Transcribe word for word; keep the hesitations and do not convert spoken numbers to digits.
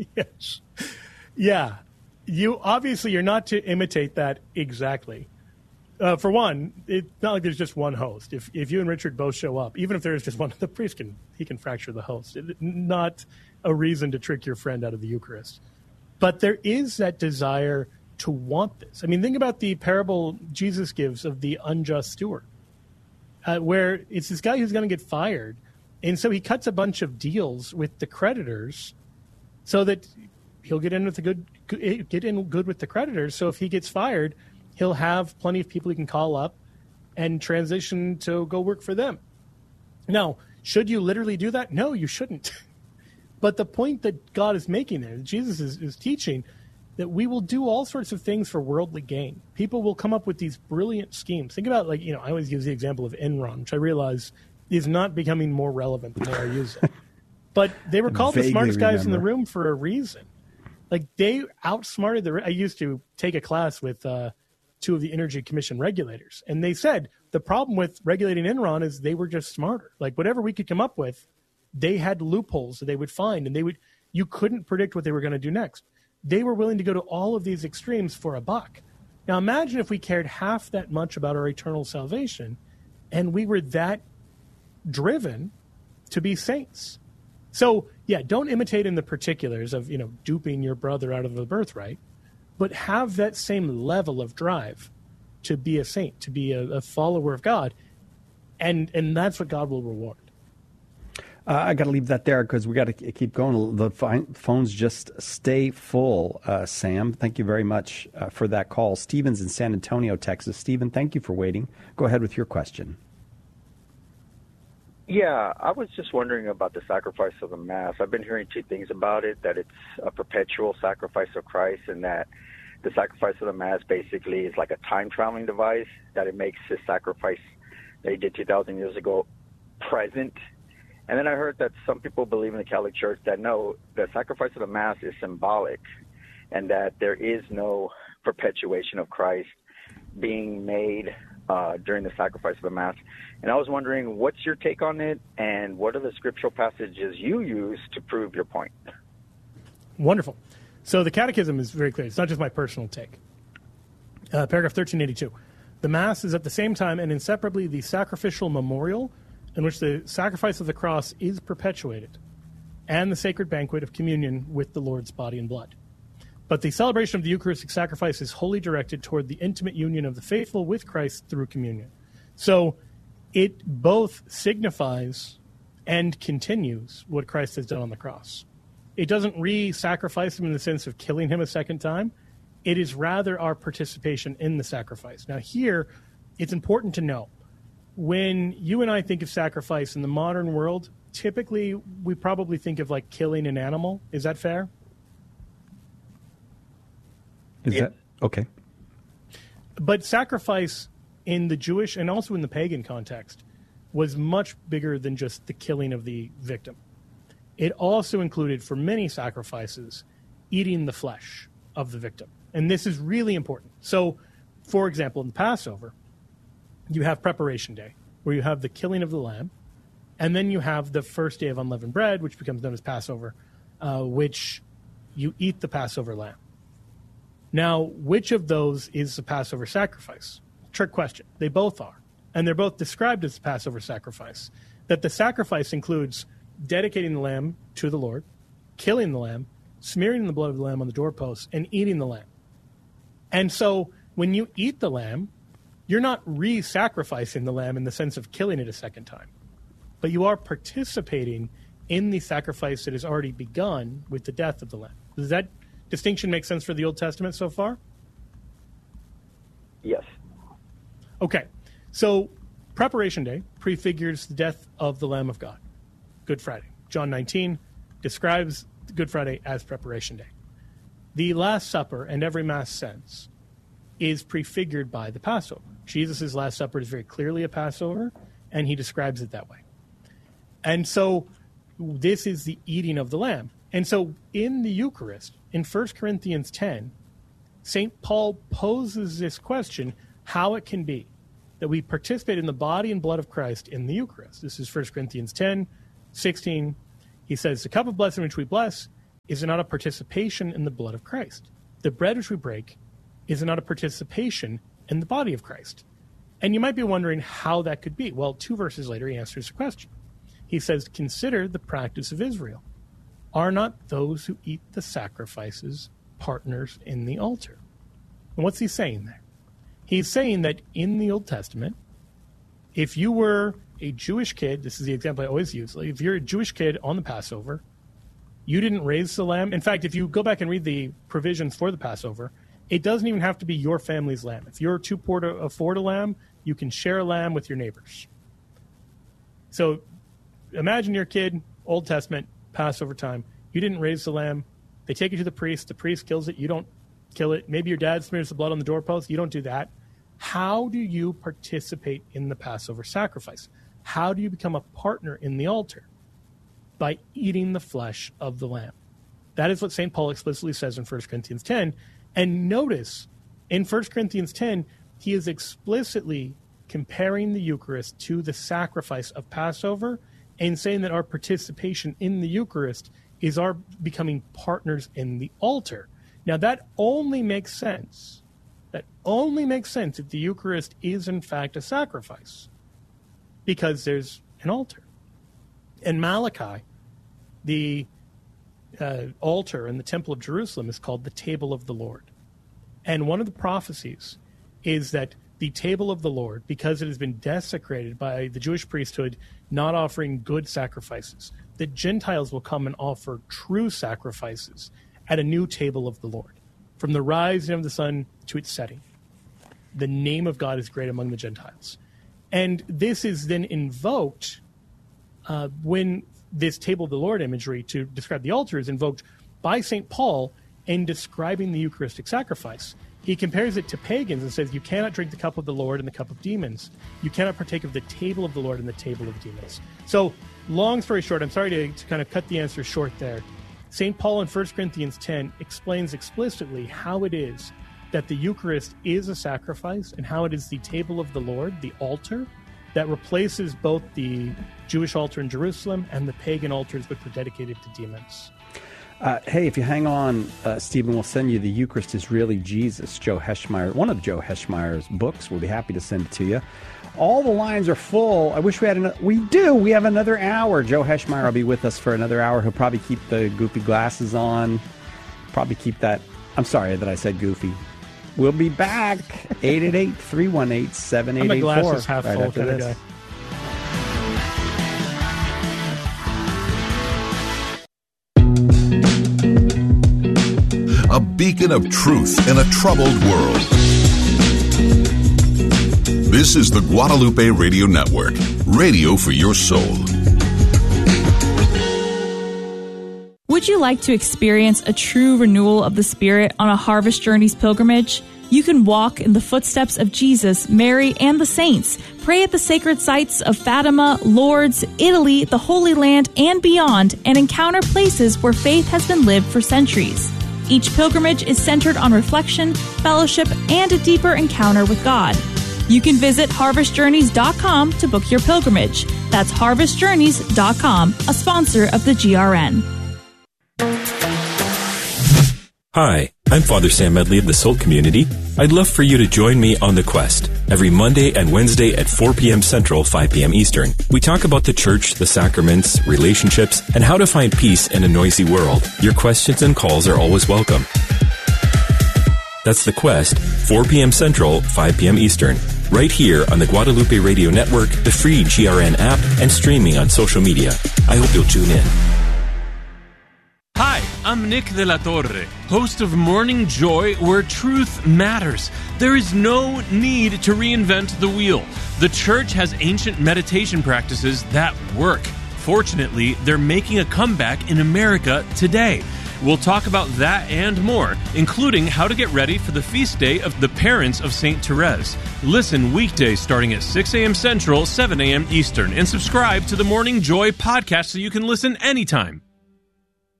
Yes. Yeah. You obviously you're not to imitate that exactly. Uh, for one, it's not like there's just one host. If if you and Richard both show up, even if there is just one, the priest can he can fracture the host. It, not a reason to trick your friend out of the Eucharist. But there is that desire to want this. I mean, think about the parable Jesus gives of the unjust steward, uh, where it's this guy who's going to get fired, and so he cuts a bunch of deals with the creditors, so that he'll get in with the good get in good with the creditors. So if he gets fired, he'll have plenty of people he can call up and transition to go work for them. Now, should you literally do that? No, you shouldn't. But the point that God is making there, Jesus is, is teaching, that we will do all sorts of things for worldly gain. People will come up with these brilliant schemes. Think about, like, you know, I always use the example of Enron, which I realize is not becoming more relevant the more I use it. But they were called the smartest guys remember. in the room for a reason. Like, they outsmarted the... I used to take a class with uh, two of the Energy Commission regulators, and they said the problem with regulating Enron is they were just smarter. Like, whatever we could come up with, they had loopholes that they would find, and they would... You couldn't predict what they were going to do next. They were willing to go to all of these extremes for a buck. Now, imagine if we cared half that much about our eternal salvation, and we were that driven to be saints. So, yeah, don't imitate in the particulars of, you know, duping your brother out of a birthright, but have that same level of drive to be a saint, to be a, a follower of God, and and that's what God will reward. Uh, I got to leave that there because we got to keep going. The fi- phones just stay full, uh, Sam. Thank you very much uh, for that call. Stephen's in San Antonio, Texas. Stephen, thank you for waiting. Go ahead with your question. Yeah, I was just wondering about the sacrifice of the Mass. I've been hearing two things about it, that it's a perpetual sacrifice of Christ, and that the sacrifice of the Mass basically is like a time-traveling device, that it makes his sacrifice that he did two thousand years ago present. And then I heard that some people believe in the Catholic Church that no, the sacrifice of the Mass is symbolic, and that there is no perpetuation of Christ being made uh, during the sacrifice of the Mass. And I was wondering, what's your take on it, and what are the scriptural passages you use to prove your point? Wonderful. So the Catechism is very clear. It's not just my personal take. Uh, paragraph thirteen eighty-two. The Mass is at the same time and inseparably the sacrificial memorial in which the sacrifice of the cross is perpetuated, and the sacred banquet of communion with the Lord's body and blood. But the celebration of the Eucharistic sacrifice is wholly directed toward the intimate union of the faithful with Christ through communion. So it both signifies and continues what Christ has done on the cross. It doesn't re-sacrifice him in the sense of killing him a second time. It is rather our participation in the sacrifice. Now here, it's important to know, when you and I think of sacrifice in the modern world, typically we probably think of like killing an animal. Is that fair? Is yeah. that okay? But sacrifice in the Jewish and also in the pagan context was much bigger than just the killing of the victim. It also included, for many sacrifices, eating the flesh of the victim. And this is really important. So, for example, in the Passover, you have preparation day, where you have the killing of the lamb, and then you have the first day of unleavened bread, which becomes known as Passover, uh, which you eat the Passover lamb. Now, which of those is the Passover sacrifice? Trick question. They both are. And they're both described as the Passover sacrifice. That the sacrifice includes dedicating the lamb to the Lord, killing the lamb, smearing the blood of the lamb on the doorposts, and eating the lamb. And so when you eat the lamb, you're not re-sacrificing the lamb in the sense of killing it a second time, but you are participating in the sacrifice that has already begun with the death of the lamb. Does that distinction make sense for the Old Testament so far? Yes. Okay. So Preparation Day prefigures the death of the Lamb of God. Good Friday. John nineteen describes Good Friday as Preparation Day. The Last Supper and every Mass sense is prefigured by the Passover. Jesus' Last Supper is very clearly a Passover, and he describes it that way. And so this is the eating of the lamb. And so in the Eucharist, in First Corinthians ten, Saint Paul poses this question, how it can be that we participate in the body and blood of Christ in the Eucharist. This is First Corinthians ten, sixteen. He says, the cup of blessing which we bless is it not a participation in the blood of Christ? The bread which we break, is it not a participation in the body of Christ? And you might be wondering how that could be. Well, two verses later, he answers the question. He says, consider the practice of Israel. Are not those who eat the sacrifices partners in the altar? And what's he saying there? He's saying that in the Old Testament, if you were a Jewish kid, this is the example I always use, like if you're a Jewish kid on the Passover, you didn't raise the lamb. In fact, if you go back and read the provisions for the Passover, it doesn't even have to be your family's lamb. If you're too poor to afford a lamb, you can share a lamb with your neighbors. So imagine your kid, Old Testament, Passover time. You didn't raise the lamb. They take it to the priest. The priest kills it. You don't kill it. Maybe your dad smears the blood on the doorpost. You don't do that. How do you participate in the Passover sacrifice? How do you become a partner in the altar? By eating the flesh of the lamb. That is what Saint Paul explicitly says in First Corinthians ten. And notice, in First Corinthians ten, he is explicitly comparing the Eucharist to the sacrifice of Passover and saying that our participation in the Eucharist is our becoming partners in the altar. Now, that only makes sense. That only makes sense if the Eucharist is, in fact, a sacrifice, because there's an altar. In Malachi, the uh, altar in the Temple of Jerusalem is called the Table of the Lord. And one of the prophecies is that the Table of the Lord, because it has been desecrated by the Jewish priesthood not offering good sacrifices, the Gentiles will come and offer true sacrifices at a new table of the Lord, from the rising of the sun to its setting. The name of God is great among the Gentiles. And this is then invoked uh, when this table of the Lord imagery to describe the altar is invoked by Saint Paul in describing the Eucharistic sacrifice. He compares it to pagans and says, you cannot drink the cup of the Lord and the cup of demons. You cannot partake of the table of the Lord and the table of demons. So, long story short, I'm sorry to, to kind of cut the answer short there. Saint Paul in First Corinthians ten explains explicitly how it is that the Eucharist is a sacrifice and how it is the table of the Lord, the altar, that replaces both the Jewish altar in Jerusalem and the pagan altars which were dedicated to demons. Uh, hey, if you hang on, uh, Stephen, we'll send you The Eucharist is Really Jesus, Joe Heschmeyer, one of Joe Heschmeyer's books. We'll be happy to send it to you. All the lines are full. I wish we had another. We do. We have another hour. Joe Heschmeyer will be with us for another hour. He'll probably keep the goofy glasses on. Probably keep that. I'm sorry that I said goofy. We'll be back. eight eight eight, three one eight, seven eight eight four. I'm a glasses half right full after kind of this. guy. A beacon of truth in a troubled world. This is the Guadalupe Radio Network, radio for your soul. Would you like to experience a true renewal of the Spirit on a Harvest Journeys pilgrimage? You can walk in the footsteps of Jesus, Mary, and the saints. Pray at the sacred sites of Fatima, Lourdes, Italy, the Holy Land, and beyond, and encounter places where faith has been lived for centuries. Each pilgrimage is centered on reflection, fellowship, and a deeper encounter with God. You can visit harvest journeys dot com to book your pilgrimage. That's harvest journeys dot com, a sponsor of the G R N. Hi, I'm Father Sam Medley of the Salt Community. I'd love for you to join me on The Quest every Monday and Wednesday at four p.m. Central, five p.m. Eastern. We talk about the church, the sacraments, relationships, and how to find peace in a noisy world. Your questions and calls are always welcome. That's The Quest, four p.m. Central, five p.m. Eastern. Right here on the Guadalupe Radio Network, the free G R N app, and streaming on social media. I hope you'll tune in. Hi, I'm Nick de la Torre, host of Morning Joy, where truth matters. There is no need to reinvent the wheel. The church has ancient meditation practices that work. Fortunately, they're making a comeback in America today. We'll talk about that and more, including how to get ready for the feast day of the parents of Saint Therese. Listen weekdays starting at six a.m. Central, seven a.m. Eastern, and subscribe to the Morning Joy podcast so you can listen anytime.